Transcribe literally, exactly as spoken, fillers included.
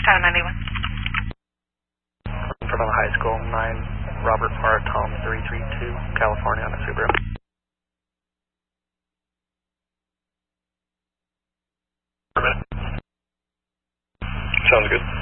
Town ninety-one. From the high school, nine Robert Marathon three three two, California on a Subaru. Sounds good.